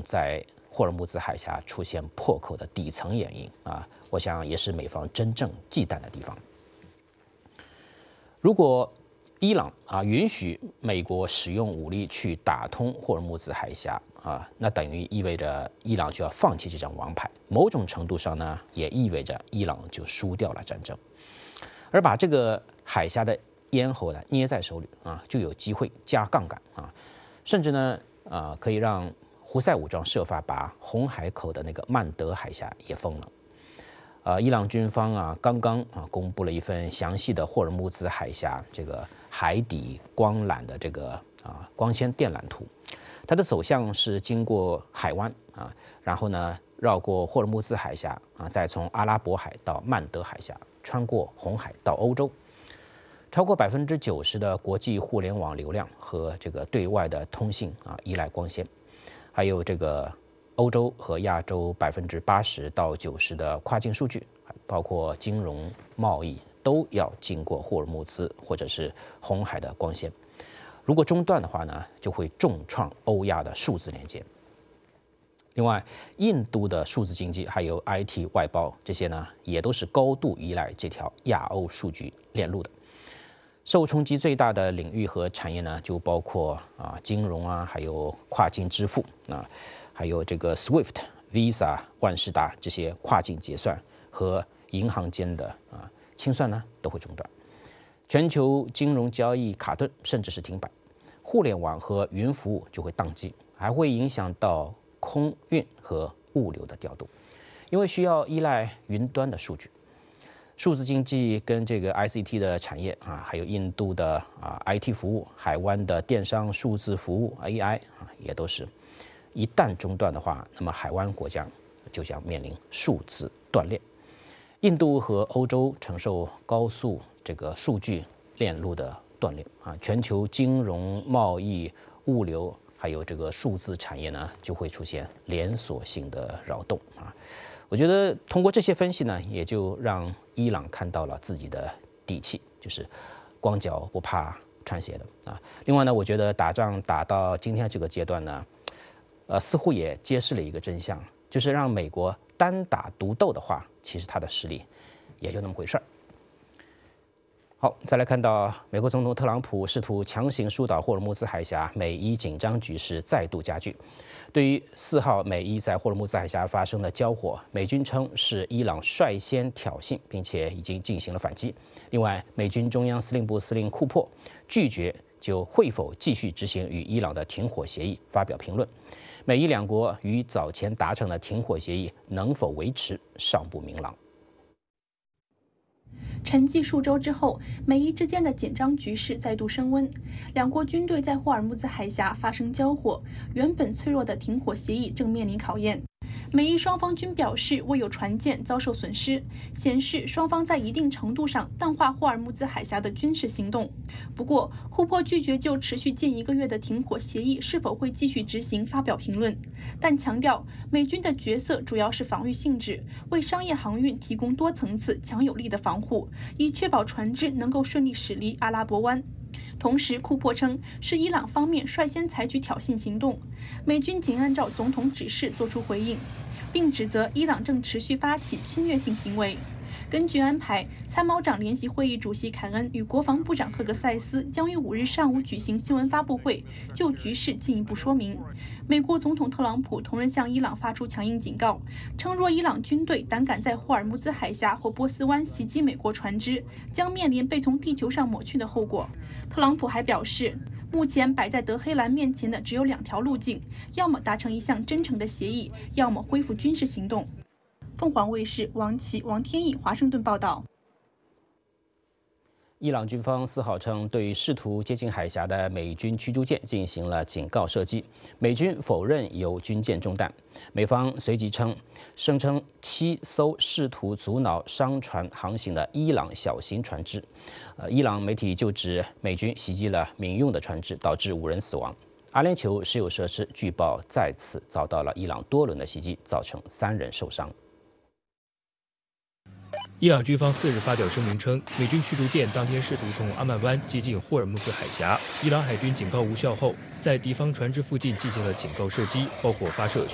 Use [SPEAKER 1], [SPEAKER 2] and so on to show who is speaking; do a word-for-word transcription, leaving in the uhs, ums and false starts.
[SPEAKER 1] 在霍尔木兹海峡出现破口的底层原因啊，我想也是美方真正忌惮的地方。如果伊朗啊允许美国使用武力去打通霍尔木兹海峡啊，那等于意味着伊朗就要放弃这张王牌，某种程度上呢，也意味着伊朗就输掉了战争，而把这个海峡的咽喉呢捏在手里啊，就有机会加杠杆啊，甚至呢啊可以让胡塞武装设法把红海口的那个曼德海峡也封了。呃，伊朗军方啊刚刚啊公布了一份详细的霍尔木兹海峡这个海底光缆的这个啊光纤电缆图，它的走向是经过海湾啊，然后呢绕过霍尔木兹海峡啊，再从阿拉伯海到曼德海峡，穿过红海到欧洲。超过百分之九十的国际互联网流量和这个对外的通信啊依赖光纤，还有这个欧洲和亚洲百分之八十到九十的跨境数据，包括金融、贸易，都要经过霍尔木兹或者是红海的光纤。如果中断的话呢，就会重创欧亚的数字连接。另外，印度的数字经济还有 I T 外包这些呢，也都是高度依赖这条亚欧数据链路的。受冲击最大的领域和产业呢，就包括啊金融啊，还有跨境支付啊，还有这个 Swift、Visa、万事达这些跨境结算和银行间的啊清算呢都会中断，全球金融交易卡顿甚至是停摆，互联网和云服务就会宕机，还会影响到空运和物流的调度，因为需要依赖云端的数据。数字经济跟这个 I C T 的产业啊，还有印度的啊 I T 服务，海湾的电商数字服务 A I 啊，也都是，一旦中断的话，那么海湾国家就将面临数字断裂。印度和欧洲承受高速这个数据链路的断裂啊，全球金融、贸易、物流还有这个数字产业呢，就会出现连锁性的扰动啊。我觉得通过这些分析呢，也就让伊朗看到了自己的底气，就是光脚不怕穿鞋的啊。另外呢，我觉得打仗打到今天这个阶段呢，呃，似乎也揭示了一个真相，就是让美国单打独斗的话，其实他的实力也就那么回事儿。好，再来看到美国总统特朗普试图强行疏导霍尔木兹海峡，美伊紧张局势再度加剧。对于四号美伊在霍尔木兹海峡发生的交火，美军称是伊朗率先挑衅，并且已经进行了反击。另外，美军中央司令部司令库珀拒绝就会否继续执行与伊朗的停火协议发表评论。美伊两国与早前达成的停火协议能否维持尚不明朗。
[SPEAKER 2] 沉寂数周之后，美伊之间的紧张局势再度升温，两国军队在霍尔木兹海峡发生交火，原本脆弱的停火协议正面临考验。美伊双方均表示未有船舰遭受损失，显示双方在一定程度上淡化霍尔木兹海峡的军事行动。不过，库珀拒绝就持续近一个月的停火协议是否会继续执行发表评论，但强调美军的角色主要是防御性质，为商业航运提供多层次强有力的防护，以确保船只能够顺利驶离阿拉伯湾。同时，库珀称是伊朗方面率先采取挑衅行动，美军仅按照总统指示作出回应，并指责伊朗正持续发起侵略性行为。根据安排，参谋长联席会议主席凯恩与国防部长赫格塞斯将于五日上午举行新闻发布会，就局势进一步说明。美国总统特朗普同日向伊朗发出强硬警告，称若伊朗军队胆敢在霍尔木兹海峡或波斯湾袭击美国船只，将面临被从地球上抹去的后果。特朗普还表示，目前摆在德黑兰面前的只有两条路径，要么达成一项真诚的协议，要么恢复军事行动。凤凰卫视王琦、王天翼华盛顿报道。
[SPEAKER 1] 伊朗军方四号称，对试图接近海峡的美军驱逐舰进行了警告射击，美军否认有军舰中弹。美方随即称，声称七艘试图阻挠商船航行的伊朗小型船只。呃，伊朗媒体就指美军袭击了民用的船只，导致五人死亡。阿联酋石油设施据报再次遭到了伊朗多轮的袭击，造成三人受伤。
[SPEAKER 3] 伊朗军方四日发表声明称，美军驱逐舰当天试图从阿曼湾接近霍尔木兹海峡，伊朗海军警告无效后，在敌方船只附近进行了警告射击，包括发射